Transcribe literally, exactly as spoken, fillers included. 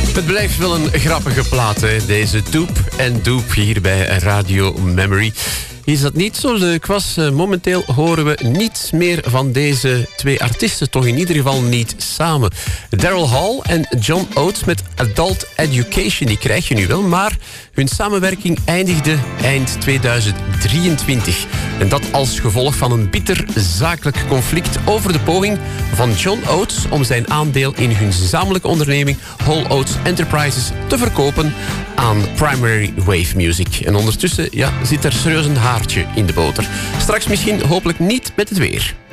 Het blijft wel een grappige plaat, hè? Deze Doop en Doop hier bij Radio Memory. Is dat niet zo leuk was? Momenteel horen we niets meer van deze twee artiesten. Toch in ieder geval niet samen. Daryl Hall en John Oates met Adult Education. Die krijg je nu wel, maar hun samenwerking eindigde eind tweeduizend drieëntwintig. En dat als gevolg van een bitter zakelijk conflict over de poging van John Oates om zijn aandeel in hun gezamenlijke onderneming Hall Oates Enterprises te verkopen aan Primary Wave Music. En ondertussen ja, zit er serieus een haartje in de boter. Straks misschien hopelijk niet met het weer.